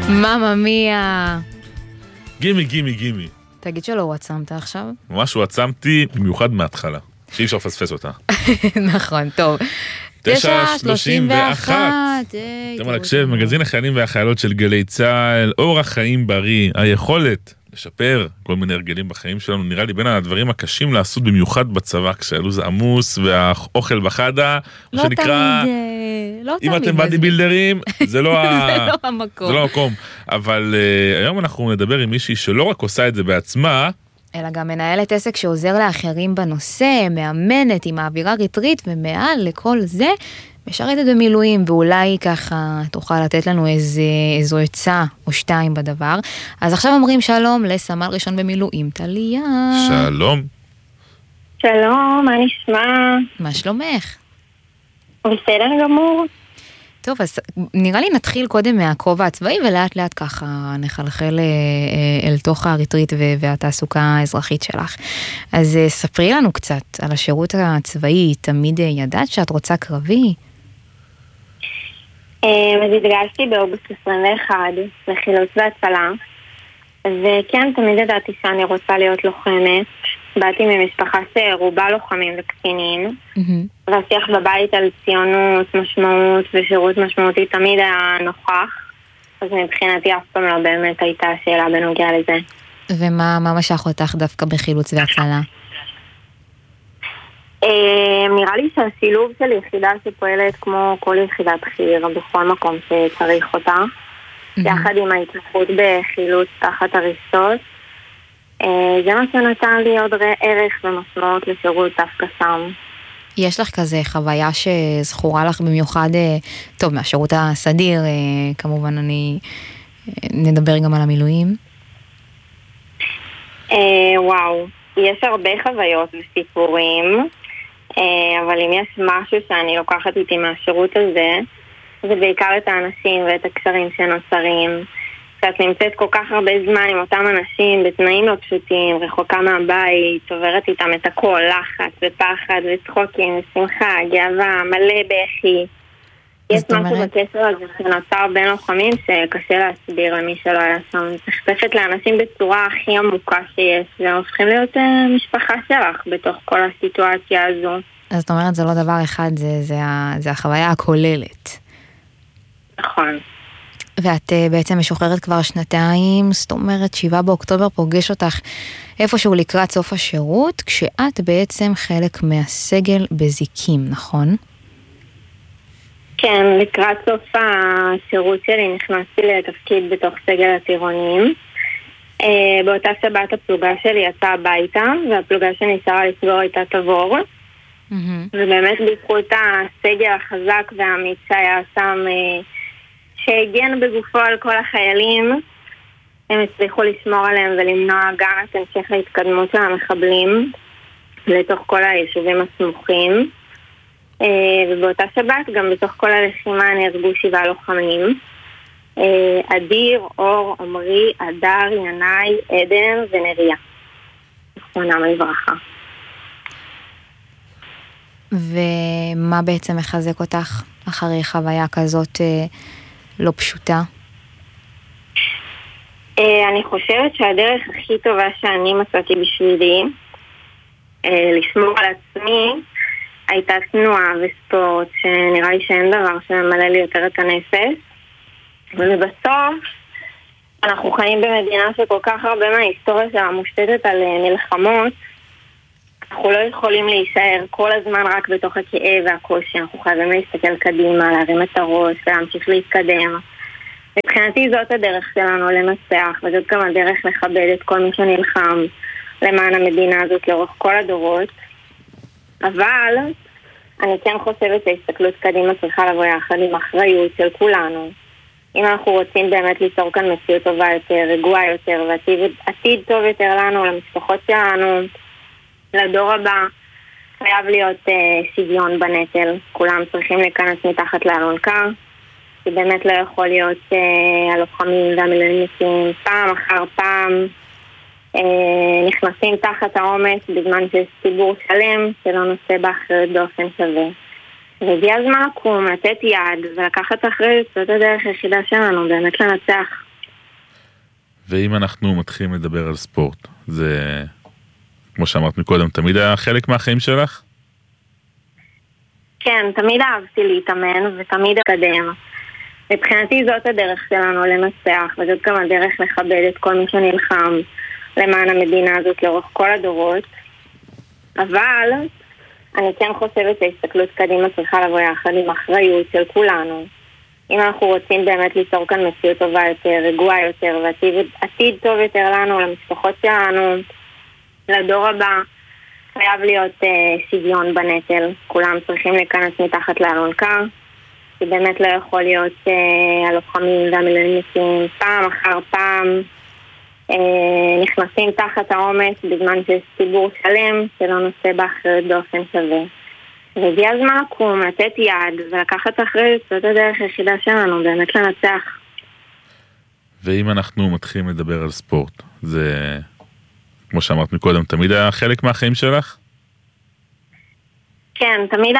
מאמה מיה. גימי, גימי, גימי. תגיד שלא וואצמת עכשיו? ממש וואצמתי במיוחד מההתחלה, שאי אפשר לפספס אותה. נכון, טוב. 9:31. אתם על הקשב, מגזין החיילים והחיילות של גלי צהל, אורח חיים בריא, היכולת לשפר כל מיני הרגלים בחיים שלנו, נראה לי בין הדברים הקשים לעשות במיוחד בצבא, כשהלו"ז עמוס והאוכל בחדה, לא שנקרא, לא אם תמיד אתם בדי בילדרים, זה לא המקום. זה לא המקום. אבל היום אנחנו נדבר עם מישהי שלא רק עושה את זה בעצמה, אלא גם מנהלת עסק שעוזר לאחרים בנושא, מאמנת עם האווירה ריטרית, ומעל לכל זה, משרתת במילואים, ואולי ככה תוכל לתת לנו איזו עצה או שתיים בדבר. אז עכשיו אומרים שלום לסמל ראשון במילואים, טליה. שלום. שלום, מה נשמע? מה שלומך? בסדר גמור. טוב, אז נראה לי נתחיל קודם מהכובע הצבאי, ולאט לאט ככה נחלחל אל תוך הריטריט והתעסוקה האזרחית שלך. אז ספרי לנו קצת על השירות הצבאי, תמיד ידעת שאת רוצה קרבי? אז התגייסתי באוגוסט 21 לחילוץ והצלה, וכן, תמיד ידעתי שאני רוצה להיות לוחמת. באתי ממשפחה שרובה לוחמים וקצינים, והשיח בבית על ציונות, משמעות ושירות משמעותי תמיד היה נוכח, אז מבחינתי אף פעם לא באמת הייתה שאלה בנוגע לזה. ומה משך אותך דווקא בחילוץ והצלה? נראה לי שהשילוב של יחידה שפועלת כמו כל יחידת חי"ר בכל מקום שצריך אותה, יחד עם ההתמחות בחילוץ תחת הריסות, זה מה שנתן לי עוד ערך ומשמעות לשירות דווקא שם. יש לך כזה חוויה שזכורה לך במיוחד, טוב, מהשירות הסדיר, כמובן נדבר גם על המילואים. וואו, יש הרבה חוויות וסיפורים, אבל אם יש משהו שאני לוקחת איתי מהשירות הזה, זה בעיקר את האנשים ואת הקשרים שנוצרים. שאת נמצאת כל כך הרבה זמן עם אותם אנשים בתנאים לא פשוטים, רחוקה מהבית, עוברת איתם את הכל, לחץ ופחד וצחוקים ושמחה, גאווה, מלא בכי. יש משהו בקשר הזה שנוצר בין לוחמים שקשה להסביר למי שלא היה שם. נחשפת לאנשים בצורה הכי עמוקה שיש, והופכים להיות משפחה שלך בתוך כל הסיטואציה הזו. אז זאת אומרת, זה לא דבר אחד, זה החוויה הכוללת. נכון. ואת בעצם משוחררת כבר שנתיים, זאת אומרת 7 באוקטובר פוגש אותך איפשהו לקראת סוף השירות, כשאת בעצם חלק מהסגל בזיקים, נכון? כן, לקראת סוף השירות שלי נכנסתי לתפקיד בתוך סגל הטירונים. באותה שבת הפלוגה שלי יצאה הביתה, והפלוגה שנשארה לסגור הייתה תבור. ובאמת בזכות הסגל החזק והאמיץ שהיה שם, שהגן בגופו על כל החיילים, הם הצליחו לשמור עליהם ולמנוע גם את המשך ההתקדמות של המחבלים לתוך כל היישובים הסמוכים. ובאותה שבת גם בתוך כל הלחימה נהרגו 7 לוחמים, אדיר, אור, עמרי, אדר, ינאי, עדן ונריה, זכרונם לברכה. ומה בעצם מחזק אותך אחרי חוויה כזאת לא פשוטה? אני חושבת שהדרך הכי טובה שאני מצאתי בשבילי לשמור על עצמי הייתה תנועה וספורט, שנראה לי שאין דבר שממלא לי יותר את הנפש. ובסוף אנחנו חיים במדינה שכל כך הרבה מההיסטוריה שלה מושתתת על מלחמות. אנחנו לא יכולים להישאר כל הזמן רק בתוך הכאב והקושי, אנחנו חייבים להסתכל קדימה, להרים את הראש ולהמשיך להתקדם. מבחינתי זאת הדרך שלנו לנצח, וזאת גם הדרך לכבד את כל מי שנלחם למען המדינה הזאת לאורך כל הדורות. אבל אני כן חושבת שההסתכלות קדימה צריכה לבוא יחד עם אחריות של כולנו. אם אנחנו רוצים באמת ליצור כאן מציאות טובה יותר, רגועה יותר, ועתיד טוב יותר לנו, למשפחות שלנו, לדור הבא, חייב להיות שוויון בנטל. כולם צריכים להיכנס מתחת לאלונקה, כי באמת לא יכול להיות הלוחמים והמילואימניקים פעם אחר פעם נכנסים תחת העומס בזמן שיש ציבור שלם שלא נושא באחריות באופן שווה. והגיע הזמן לקום, לתת יד ולקחת אחריות, זאת הדרך היחידה שלנו, באמת לנצח ואם אנחנו מתחילים לדבר על ספורט, זה, כמו שאמרת מקודם, תמיד היה חלק מהחיים שלך? כן, תמיד אהבתי להתאמן ותמיד אקדם. מבחינתי זאת הדרך שלנו לנצח, וזאת גם הדרך לכבד את כל מי שנלחם למען המדינה הזאת לאורך כל הדורות. אבל אני כן חושבת שההסתכלות קדימה צריכה לבוא יחד עם אחריות של כולנו. אם אנחנו רוצים באמת ליצור כאן מציאות טובה יותר, רגועה יותר, ועתיד טוב יותר לנו, למשפחות שלנו, לדור הבא, חייב להיות שוויון בנטל. כולם צריכים להיכנס מתחת לאלונקה, כי באמת לא יכול להיות הלוחמים והמילואימניקים פעם אחר פעם נכנסים תחת העומס בזמן שיש ציבור שלם שלא נושא באחריות באופן שווה. והגיע הזמן לקום, לתת יד ולקחת אחריות, זאת הדרך היחידה שלנו, באמת לנצח. ואם אנחנו מתחילים לדבר על ספורט, זה, כמו שאמרת מקודם, תמיד היה חלק מהחיים שלך? כן, תמיד